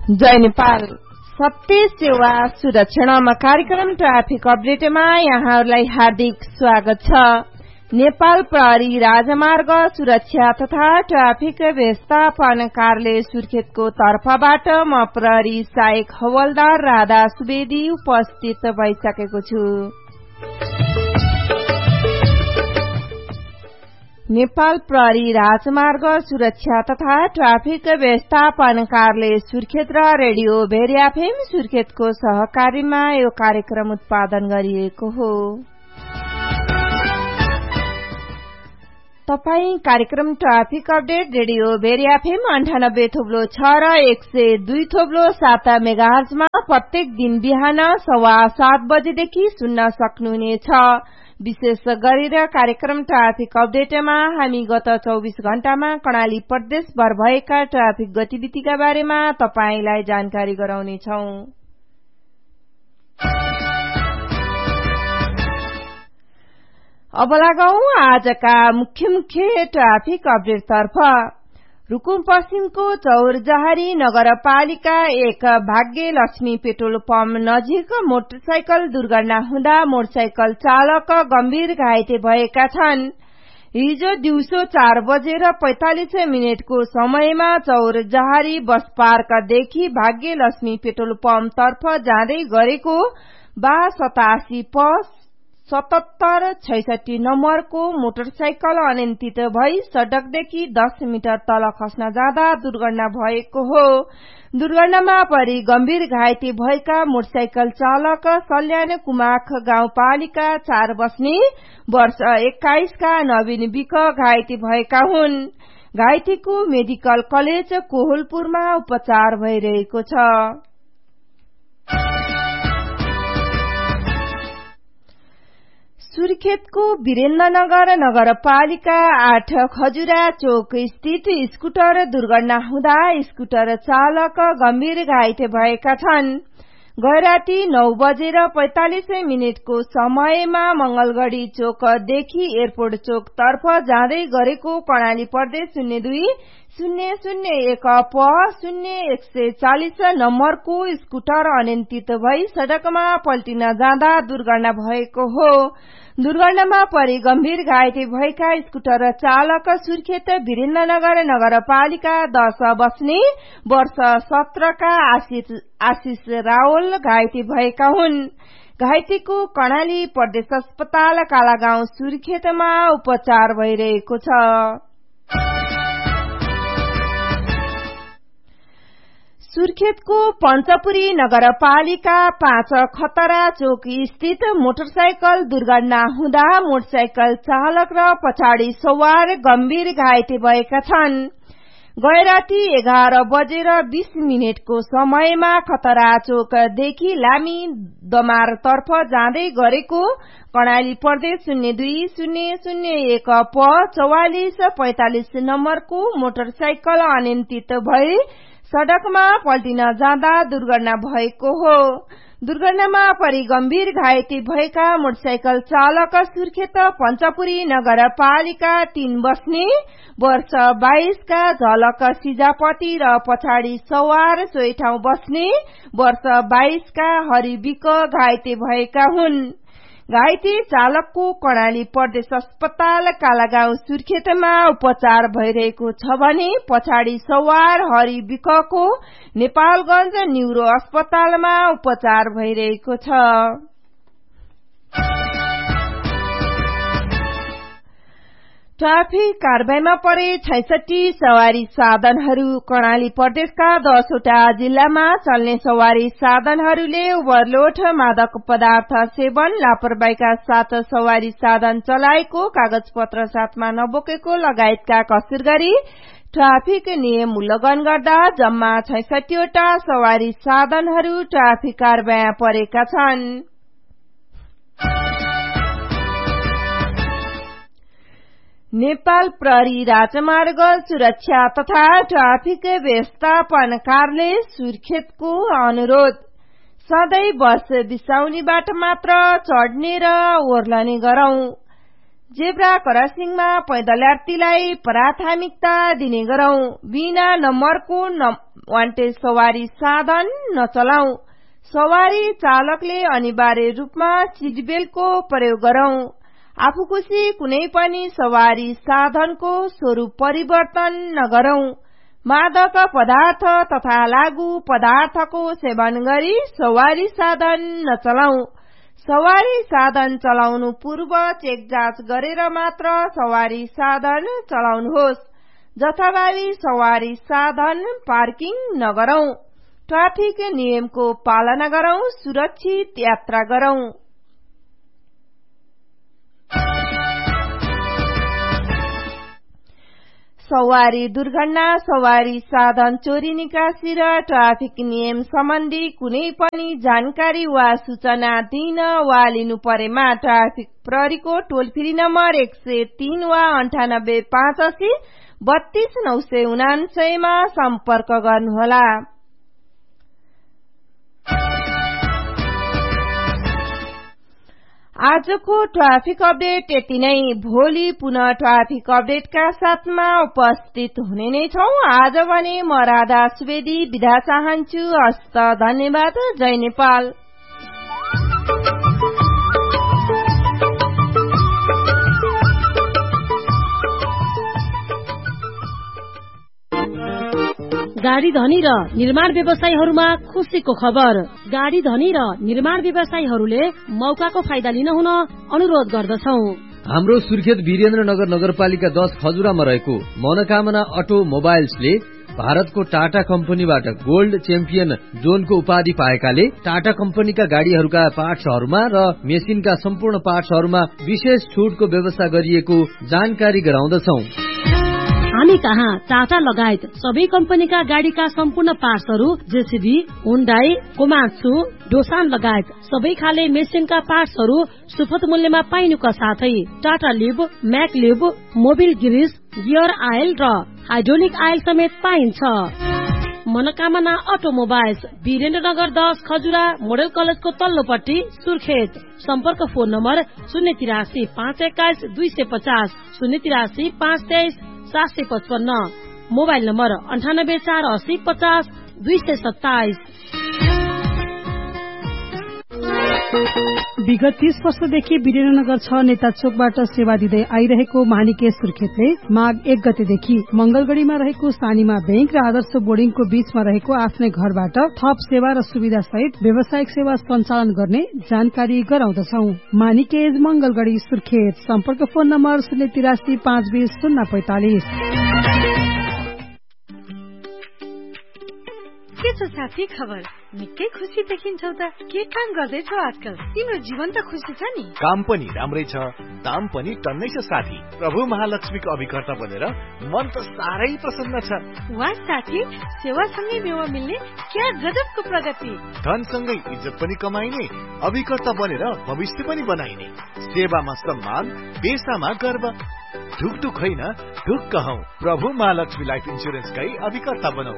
जय नेपाल। सत्य सेवा सुरक्षामा कार्यक्रम ट्राफिक अपडेटमा यहाँहरूलाई हार्दिक स्वागत छ। नेपाल प्रहरी राजमार्ग सुरक्षा तथा ट्राफिक व्यवस्थापन कार्यालय सुर्खेतको तर्फबाट म प्रहरी सहायक हवलदार राधा सुवेदी उपस्थित भइसकेको छु। नेपाल प्रहरी राजमार्ग सुरक्षा तथा ट्राफिक व्यवस्थापन कार्यालय सुर्खेत र रेडियो भेरी एफएम सुर्खेतको सहकार्यमा यो कार्यक्रम उत्पादन गरिएको हो। तपाई कार्यक्रम traffic update radio very FM 98.6 र 102.7 मेगाहर्जमा प्रत्येक दिन बिहान 7:15 बजेदेखि सुन्न सक्नुहुनेछ। विशेष गरेर कार्यक्रम ट्राफिक अपडेटमा हामी गत 24 घण्टामा कर्णाली प्रदेशभर भएका ट्राफिक गतिविधिका बारेमा तपाईलाई जानकारी गराउनेछौं। अब लागौं आजका मुख्य ट्राफिक अपडेटतर्फ। रुकुम पश्चिमको चौरजहारी नगरपालिका 1 भाग्यलक्ष्मी पेट्रोल पम्प नजिक मोटरसाइकल दुर्घटना हुँदा मोटरसाइकल चालक गम्भीर घाइते भएका छन्। हिजो दिउँसो 4:45 को समयमा चौरजहारी बस पार्कदेखि भाग्यलक्ष्मी पेट्रोल पम्प तर्फ जाँदै गरेको 7766 नम्बरको मोटरसाइकल अनियन्त्रित भई सडकदेखि 10 मिटर तल खस्न जाँदा दुर्घटना भएको हो। दुर्घटनामा परि गम्भीर घाइते भएका मोटरसाइकल चालक सल्यान कुमाख गाउँपालिका 4 बस्ने वर्ष 21 का नवीन विक घाइते भएका हुन्। घाइतेको मेडिकल कलेज कोहलपुरमा उपचार भइरहेको छ। सुर्खेतको वीरेन्द्रनगर नगरपालिका 8 खजुरा चोक स्थित स्कुटर दुर्घटना हुँदा स्कुटर चालक गम्भीर घाइते भएका छन्। गैराती 9:45 को समयमा मंगलगढ़ी चोकदेखि एयरपोर्ट चोक तर्फ जाँदै गरेको कर्णाली प्रदेश 02-001 प 0140 नम्बरको स्कुटर अनियन्त्रित भई सड़कमा पल्टिन जाँदा दुर्घटना भएको हो। दुर्घटनामा परि गम्भीर घाइते भएका स्कुटर चालक सुर्खेत वीरेन्द्रनगर नगरपालिका 10 बस्ने वर्ष 17 का आशिष रावल घाइते भएका हुन्। घाइतेको कर्णाली प्रदेश अस्पताल कालागाउँ सुर्खेतमा उपचार भइरहेको छ। सुर्खेतको पञ्चपुरी नगरपालिका 5 खतरा चोक स्थित मोटरसाइकल दुर्घटना हुँदा मोटरसाइकल चालक र पछाडि सवार गम्भीर घाइते भएका छन्। गैराती 11:20 को समयमा खतरा चोकदेखि लामी दमार तर्फ जाँदै गरेको कर्णाली प्रदेश 02-001 प 4445 नम्बरको मोटरसाइकल अनियन्त्रित भई सड़कमा पल्टिन जाँदा दुर्घटना भएको हो। दुर्घटनामा परि गम्भीर घाइते भएका मोटरसाइकल चालक सुर्खेत पञ्चपुरी नगरपालिका 3 बस्ने वर्ष 22 का झलक सिजापति र पछाडि सवार सोही ठाउँ बस्ने वर्ष 22 का हरिविक घाइते भएका हुन्। घाइते चालकको कर्णाली प्रदेश अस्पताल कालागाउँ सुर्खेतमा उपचार भइरहेको छ भने पछाडि सवार हरिविकको नेपालगञ्ज न्यूरो अस्पतालमा उपचार भइरहेको छ। ट्राफिक कारबाहीमा परे 66 सवारी साधनहरू। कर्णाली प्रदेशका 10 वटा जिल्लामा चल्ने सवारी साधनहरूले ओभरलोड, मादक पदार्थ सेवन, लापरवाहीका साथ सवारी साधन चलाएको, कागज पत्र साथमा नबोकेको लगायतका कसुर गरी ट्राफिक नियम उल्लंघन गर्दा जम्मा 66 वटा सवारी साधनहरू ट्राफिक कारबाहीमा परेका छन्। नेपाल प्रहरी राजमार्ग सुरक्षा तथा ट्राफिक व्यवस्थापन कार्यालय सुर्खेतको अनुरोध। सधैं बस बिसाउनीबाट मात्र चढ्ने र ओर्लने गरौं। जेब्रा क्रसिङमा पैदल यात्रीलाई प्राथमिकता दिने गरौं। बिना नम्बरको वान्टेड सवारी साधन नचलाऊ। सवारी चालकले अनिवार्य रूपमा सीट बेल्टको प्रयोग गरौं। आफूखुसी कुनै पनि सवारी साधनको स्वरूप परिवर्तन नगरौं। मादक पदार्थ तथा लागू पदार्थको सेवन गरी सवारी साधन नचलाऊ। सवारी साधन चलाउनु पूर्व चेक जाँच गरेर मात्र सवारी साधन चलाउनुहोस्। जथाभावी सवारी साधन पार्किङ नगरौं। ट्राफिक नियमको पालना गरौं। सुरक्षित यात्रा गरौं। सवारी दुर्घटना, सवारी साधन चोरी निकासी र ट्राफिक नियम सम्बन्धी कुनै पनि जानकारी वा सूचना दिन वा लिनु परेमा ट्राफिक प्रहरीको टोल फ्री नम्बर 103 वा 98 580 32 999 मा सम्पर्क गर्नुहोला। आजको ट्राफिक अपडेट यति नै। भोलि पुनः ट्राफिक अपडेटका साथमा उपस्थित हुने नै छौं। आज भने म राधा सुवेदी बिदा चाहन्छु। हस्त धन्यवाद। जय नेपाल। गाडी धनी र निर्माण व्यवसायीहरूमा खुशीको खबर। गाडी धनी र निर्माण व्यवसायीहरूले मौकाको फाइदा लिन हुन अनुरोध गर्दछौ। हाम्रो सुर्खेत वीरेन्द्रनगर नगरपालिका 10 खजुरामा रहेको मनोकामना अटोमोबाइल्सले भारतको टाटा कम्पनीबाट गोल्ड च्याम्पियन जोनको उपाधि पाएकाले टाटा कम्पनीका गाडीहरूका पार्ट्सहरूमा र मेसिनका सम्पूर्ण पार्ट्सहरूमा विशेष छुटको व्यवस्था गरिएको जानकारी गराउँदछौ। हामी कहाँ टाटा लगायत सबै कम्पनीका गाडीका सम्पूर्ण पार्ट्सहरू जेसीबी, हुन्डाई, कोमात्सु, डोसान लगायत सबै खाले मेसिनका पार्ट्सहरू सुपथ मूल्यमा पाइनुका साथै टाटा लिब, म्याक लिब, मोबिल गिरिस, गियर आयल र हाइड्रोलिक आयल समेत पाइन्छ। मनोकामना अटोमोबाइल्स, वीरेन्द्रनगर 10 खजुरा, मोडेल कलेजको तल्लोपट्टि, सुर्खेत। सम्पर्क फोन नम्बर 083 521 250 083 523 755। Mobile number 98 480 50 227। विगत 30 वर्षदेखि वीरेन्द्रनगर 6 नेता चोकबाट सेवा दिँदै आइरहेको मानिके सुर्खेतले माघ 1 गतेदेखि मंगलगढ़ीमा रहेको सानीमा बैंक र आदर्श बोर्डिङको बीचमा रहेको आफ्नै घरबाट थप सेवा र सुविधा सहित व्यावसायिक सेवा सञ्चालन गर्ने जानकारी गराउँदछौ। मानिकेज मंगलगढ़ी सुर्खेत। सम्पर्क फोन नम्बर 083 520 045। के छ साथी खबर? निकै खुसी देखिन्छौ त। के काम गर्दैछौ आजकल? तिम्रो जीवन त खुसी छ नि? काम पनि राम्रै छ, दाम पनि टन्नै छ साथी। प्रभु महालक्ष्मीको अभिकर्ता बनेर मन त साह्रै प्रसन्न छ। वाह साथी, सेवासँगै मेवा मिल्ने क्या गजबको प्रगति। धनसँगै इज्जत पनि कमाइने, अभिकर्ता बनेर भविष्य पनि बनाइने। सेवामा सम्मान, पेशामा गर्व। ढुकढुक होइन, ढुक्क हौ। प्रभु महालक्ष्मी लाइफ इन्स्योरेन्सकै अभिकर्ता बनौ।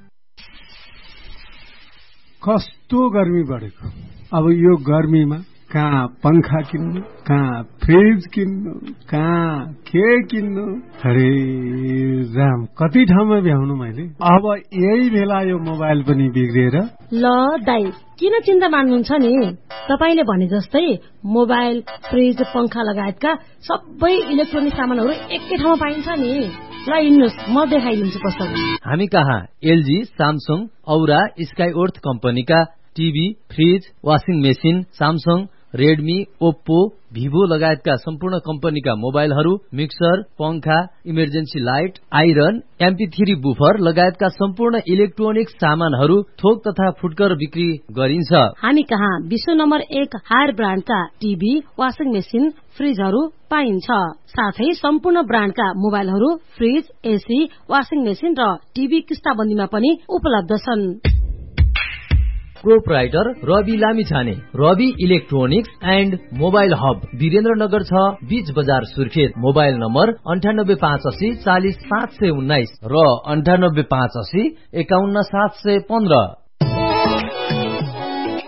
कस्तो गर्मी बढेको। अब यो गर्मीमा कहाँ पंखा किन्नु, कहाँ फ्रिज किन्नु, कहाँ के किन्नु। अरे राम, कति ठाउँमा भ्याउनु मैले। अब यही बेला यो मोबाइल पनि बिग्रिएर। ल दाइ, किन चिन्ता मान्नुहुन्छ नि? तपाईले भने जस्तै मोबाइल, फ्रिज, पंखा लगायतका सबै इलेक्ट्रोनिक सामानहरू एकै ठाउँमा पाइन्छ नि। ल हिँड्नुहोस्, म देखाइदिन्छु पसल। हामी कहाँ एलजी, स्यामसङ, औरा, स्काइओर्थ कम्पनीका TV, fridge, washing machine, Samsung, Redmi, Oppo, Vivo लगायतका सम्पूर्ण कम्पनीका मोबाइलहरू, मिक्सर, पंखा, emergency light, iron, MP3 buffer लगायतका सम्पूर्ण इलेक्ट्रोनिक सामानहरू थोक तथा फुटकर बिक्री गरिन्छ। हामी कहाँ विश्व number 1 higher ब्रान्डका TV, washing machine, फ्रिजहरू पाइन्छ। साथै सम्पूर्ण ब्रान्डका मोबाइलहरू, फ्रिज, एसी, वाशिङ मेसिन र टिभी किस्ताबन्दीमा पनि उपलब्ध छन्। Proprietor Rabi Lamichhane, Rabi electronics and mobile hub, Birendranagar 6 बीच बजार सुर्खेत। मोबाइल नम्बर 98 580 40 719 र 98 580 51 715।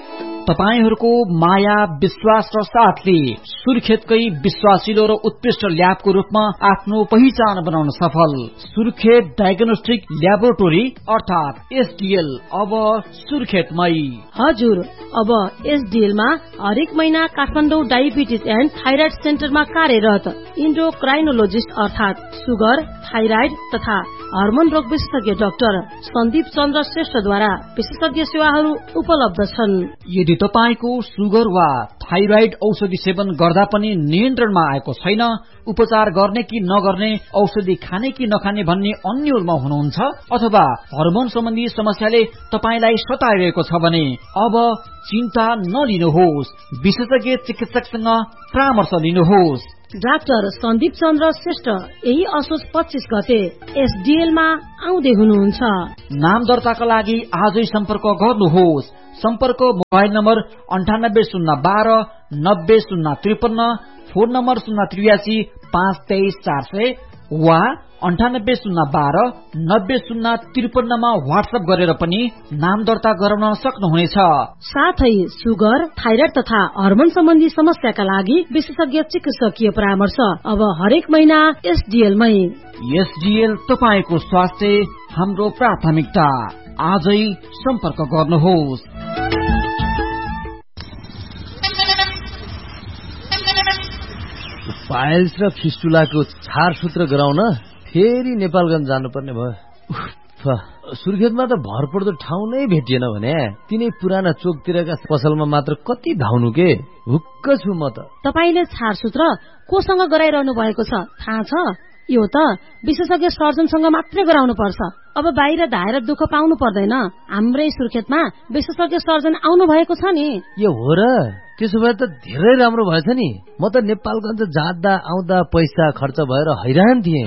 तपाईहरूको माया विश्वास र साथले सुर्खेतकै विश्वासिलो र उत्कृष्ट ल्याबको रूपमा आफ्नो पहिचान बनाउन सफल सुर्खेत डायग्नोस्टिक ल्याबोरेटोरी अर्थात एसडीएल अब सुर्खेतमै। हजुर, अब एसडीएल मा हरेक महिना काठमाडौँ डायबिटिज एन्ड थाइराइड सेन्टरमा कार्यरत इन्डोक्राइनोलोजिस्ट अर्थात सुगर, थाइराइड तथा हर्मोन रोग विशेषज्ञ डाक्टर सन्दीप चन्द्र श्रेष्ठद्वारा विशेषज्ञ सेवाहरू उपलब्ध छन्। यदि तपाईको सुगर वा थाइराइड औषधि सेवन गर्दा पनि नियन्त्रणमा आएको छैन, उपचार गर्ने कि नगर्ने, औषधि खाने कि नखाने भन्ने अन्योलमा हुनुहुन्छ अथवा हर्मोन सम्बन्धी समस्याले तपाईलाई सताइरहेको छ भने अब चिन्ता नलिनुहोस्, विशेषज्ञ चिकित्सकसँग परामर्श लिनुहोस्। डाक्टर सन्दीप चन्द्र श्रेष्ठ यही असोज 25 गते एसडीएल मा आउँदै हुनुहुन्छ। नाम दर्ताका लागि आजै सम्पर्क गर्नुहोस्। सम्पर्क मोबाइल नम्बर 980112 90053, फोन नम्बर 083 523 400 वा 980112 90053 मा व्हाट्सएप गरेर पनि नाम दर्ता गराउन सक्नुहुनेछ। साथै सुगर, थाइराइड तथा हर्मोन सम्बन्धी समस्याका लागि विशेषज्ञ चिकित्सकीय परामर्श अब हरेक महिना एसडीएलमै। एसडीएल तपाईको स्वास्थ्य हाम्रो प्राथमिकता। आजै सम्पर्क गर्नुहोस्। पाइल्स र फिस्टुलाको छारसूत्र गराउन फेरि नेपालगञ्ज जानुपर्ने भयो। सुर्खेतमा त भरपर्दो ठाउँ नै भेटिएन भने तिनै पुराना चोकतिरका पसलमा मात्र कति धाउनु के। हुक्क छु म त। तपाईले छारसूत्र कोसँग गराइरहनु भएको छ थाहा छ? यो त विशेषज्ञ सर्जनसँग मात्रै गराउनु पर्छ। अब बाहिर धाएर दुःख पाउनु पर्दैन। हाम्रै सुर्खेतमा विशेषज्ञ सर्जन आउनु भएको छ नि। यो हो र? त्यसो भए त धेरै राम्रो भएछ नि। म त नेपालगञ्ज जाँदा आउँदा पैसा खर्च भएर हैरान थिएँ।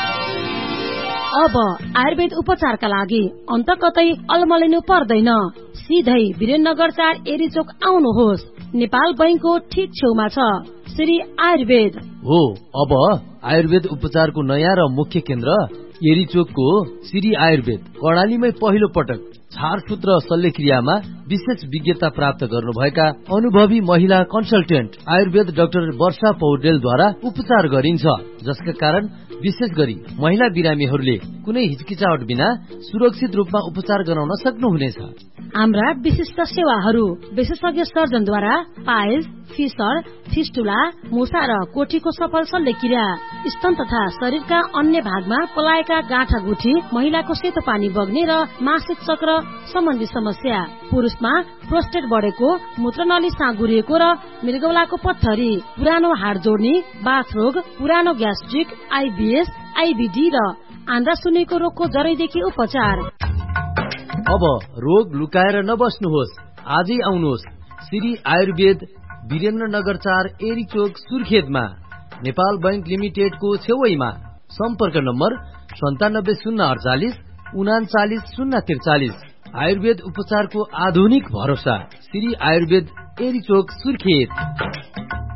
अब आयुर्वेद उपचारका लागि अन्त कतै अलमलिनु पर्दैन। सिधै वीरेन्द्रनगर 4 एरीचोक आउनुहोस्। नेपाल बैंकको ठीक छेउमा छ श्री आयुर्वेद हो। अब आयुर्वेद उपचारको नयाँ र मुख्य केन्द्र एरीचोकको श्री आयुर्वेद कर्णालीमै पहिलो पटक छारसूत्र शल्यक्रियामा विशेष विज्ञता प्राप्त गर्नुभएका अनुभवी महिला कन्सल्टेन्ट आयुर्वेद डाक्टर वर्षा पौडेलद्वारा उपचार गरिन्छ, जसका कारण विशेष गरी महिला बिरामीहरूले कुनै हिचकिचाहट बिना सुरक्षित रूपमा उपचार गराउन सक्नुहुनेछ। हाम्रा विशिष्ट सेवाहरू विशेषज्ञ सर्जनद्वारा पाइल्स, फिसर, फिस्टुला, मुसा र कोठीको सफल शल्यक्रिया, स्तन तथा शरीरका अन्य भागमा पलाएका गाँठागुठी, महिलाको सेतो पानी बग्ने र मासिक चक्र सम्बन्धी समस्या, पुरुषमा प्रोस्टेट बढेको, मूत्रनली साँगुरिएको र मृगौलाको पत्थरी, पुरानो हाड जोड्ने, बाथरोग, पुरानो ग्यास्ट्रिक, आइबीएस, आइबीडी र आन्द्रा सुन्नेको रोगको जरैदेखि उपचार। अब रोग लुकाएर नबस्नुहोस्, आजै आउनुहोस् श्री आयुर्वेद वीरेन्द्रनगर 4 एरीचोक सुर्खेतमा, नेपाल बैंक लिमिटेडको छेउमा। सम्पर्क नम्बर 97 048 39 043। आयुर्वेद उपचारको आधुनिक भरोसा श्री आयुर्वेद एरीचोक सुर्खेत।